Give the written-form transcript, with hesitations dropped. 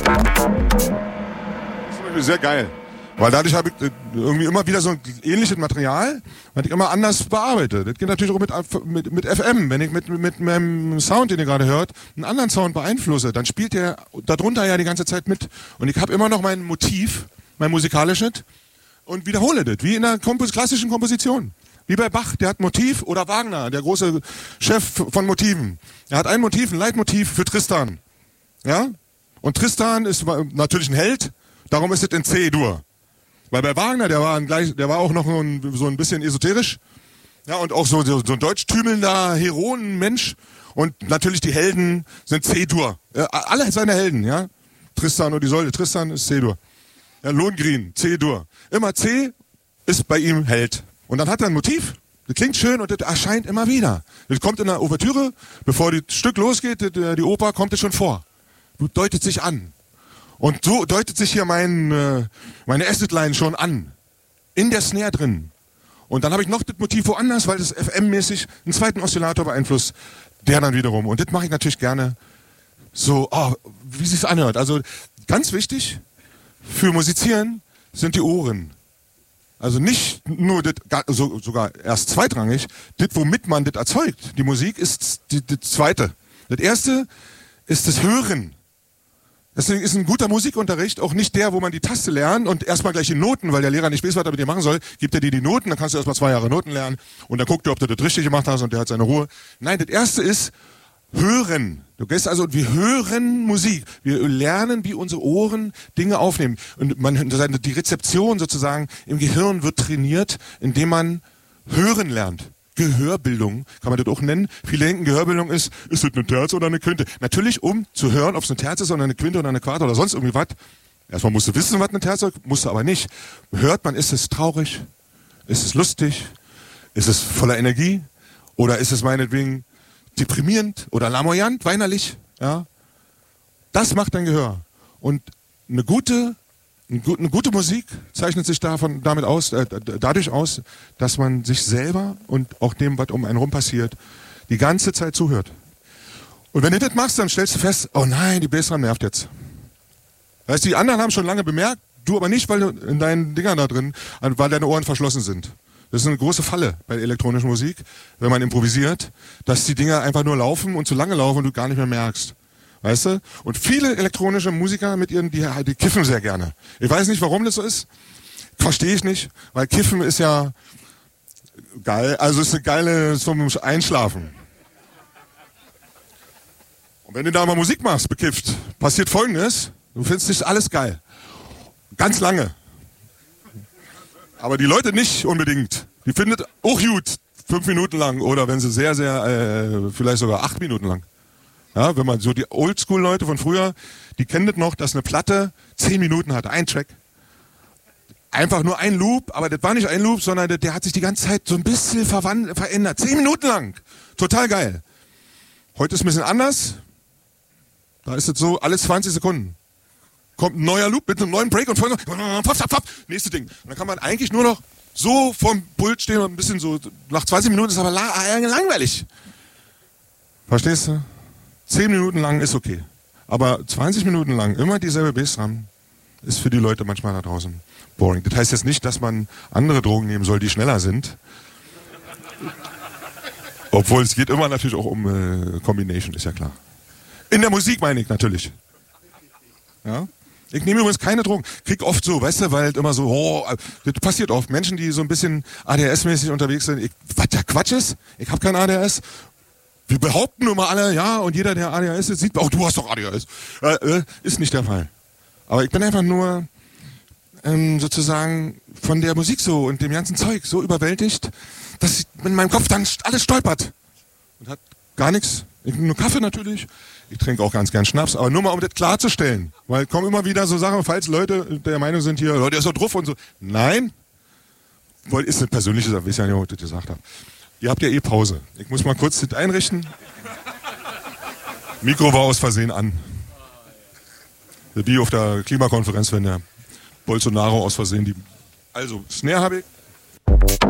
Das ist sehr geil. Weil dadurch habe ich irgendwie immer wieder so ein ähnliches Material, was ich immer anders bearbeite. Das geht natürlich auch mit FM. Wenn ich mit meinem Sound, den ihr gerade hört, einen anderen Sound beeinflusse, dann spielt der darunter ja die ganze Zeit mit. Und ich habe immer noch mein Motiv, mein musikalisches, und wiederhole das, wie in einer klassischen Komposition. Wie bei Bach, der hat Motiv, oder Wagner, der große Chef von Motiven. Er hat ein Motiv, ein Leitmotiv für Tristan. Ja? Und Tristan ist natürlich ein Held, darum ist es in C-Dur. Weil bei Wagner, der war auch noch so ein bisschen esoterisch. Ja, und auch so ein deutschtümelnder Heroenmensch. Und natürlich die Helden sind C-Dur. Alle seine Helden, ja. Tristan und Isolde. Tristan ist C-Dur. Ja, Lohengrin, C-Dur. Immer C ist bei ihm Held. Und dann hat er ein Motiv. Das klingt schön und das erscheint immer wieder. Das kommt in der Ouvertüre, bevor das Stück losgeht, die Oper, kommt es schon vor. Du deutet sich an. Und so deutet sich hier meine Acid-Line schon an. In der Snare drin. Und dann habe ich noch das Motiv woanders, weil das FM-mäßig einen zweiten Oszillator beeinflusst. Der dann wiederum. Und das mache ich natürlich gerne so, wie es sich anhört. Also ganz wichtig für Musizieren sind die Ohren. Also nicht nur das, sogar erst zweitrangig, das, womit man das erzeugt. Die Musik ist das Zweite. Das Erste ist das Hören. Deswegen ist ein guter Musikunterricht auch nicht der, wo man die Taste lernt und erstmal gleich die Noten, weil der Lehrer nicht weiß, was er mit dir machen soll, gibt er dir die Noten, dann kannst du erstmal 2 Jahre Noten lernen und dann guckt er, ob du das richtig gemacht hast und der hat seine Ruhe. Nein, das Erste ist Hören. Du gehst also, wir hören Musik. Wir lernen, wie unsere Ohren Dinge aufnehmen. Und die Rezeption sozusagen im Gehirn wird trainiert, indem man hören lernt. Gehörbildung, kann man das auch nennen. Viele denken, Gehörbildung ist das eine Terz oder eine Quinte? Natürlich, um zu hören, ob es eine Terz ist oder eine Quinte oder eine Quarte oder sonst irgendwie was. Erstmal musst du wissen, was eine Terz ist, musst du aber nicht. Hört man, ist es traurig? Ist es lustig? Ist es voller Energie? Oder ist es meinetwegen deprimierend oder lamoyant, weinerlich? Ja? Das macht dein Gehör. Und eine gute Musik zeichnet sich dadurch aus, dass man sich selber und auch dem, was um einen rum passiert, die ganze Zeit zuhört. Und wenn du das machst, dann stellst du fest, oh nein, die Bassdrum nervt jetzt. Weißt du, die anderen haben schon lange bemerkt, du aber nicht, weil du in deinen Dingern da drin, weil deine Ohren verschlossen sind. Das ist eine große Falle bei elektronischer Musik, wenn man improvisiert, dass die Dinger einfach nur laufen und zu lange laufen und du gar nicht mehr merkst. Weißt du? Und viele elektronische Musiker mit ihren, die kiffen sehr gerne. Ich weiß nicht, warum das so ist. Verstehe ich nicht, weil Kiffen ist ja geil, also ist eine geile zum Einschlafen. Und wenn du da mal Musik machst, bekifft, passiert Folgendes: Du findest das alles geil. Ganz lange. Aber die Leute nicht unbedingt. Die findet auch gut 5 Minuten lang oder wenn sie sehr, sehr, vielleicht sogar 8 Minuten lang. Ja, wenn man so die Oldschool-Leute von früher, die kennen das noch, dass eine Platte 10 Minuten hatte, ein Track. Einfach nur ein Loop, aber das war nicht ein Loop, sondern der hat sich die ganze Zeit so ein bisschen verändert. 10 Minuten lang. Total geil. Heute ist es ein bisschen anders. Da ist es so, alle 20 Sekunden kommt ein neuer Loop mit einem neuen Break und nächste Ding. Und dann kann man eigentlich nur noch so vorm Pult stehen und ein bisschen so, nach 20 Minuten ist aber langweilig. Verstehst du? 10 Minuten lang ist okay. Aber 20 Minuten lang immer dieselbe Bassdrum ist für die Leute manchmal da draußen boring. Das heißt jetzt nicht, dass man andere Drogen nehmen soll, die schneller sind. Obwohl es geht immer natürlich auch um Combination, ist ja klar. In der Musik meine ich natürlich. Ja? Ich nehme übrigens keine Drogen. Krieg oft so, weißt du, weil halt immer so, das passiert oft. Menschen, die so ein bisschen ADHS-mäßig unterwegs sind. Was der Quatsch ist? Ich habe kein ADHS. Wir behaupten nur mal alle, ja, und jeder, der ADHS ist, sieht, du hast doch ADHS. Ist nicht der Fall. Aber ich bin einfach nur sozusagen von der Musik so und dem ganzen Zeug so überwältigt, dass in meinem Kopf dann alles stolpert. Und hat gar nichts. Nur Kaffee natürlich. Ich trinke auch ganz gern Schnaps, aber nur mal, um das klarzustellen. Weil kommen immer wieder so Sachen, falls Leute der Meinung sind hier, Leute, der ist so drauf und so. Nein. Ist eine persönliche Sache, weiß ja nicht, was ich gesagt habe. Ihr habt ja eh Pause. Ich muss mal kurz das einrichten. Mikro war aus Versehen an. Wie auf der Klimakonferenz, wenn der Bolsonaro aus Versehen die... Also, Snare habe ich.